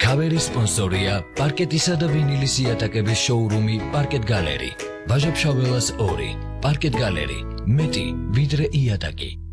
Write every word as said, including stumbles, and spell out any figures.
ქავერის სპონსორია პარკეტისა და ვინილის იატაკების შოურუმი პარკეტ გალერი. ვაჟა-ფშაველას ორი. პარკეტ გალერი. მეტი ვიდრე იატაკი.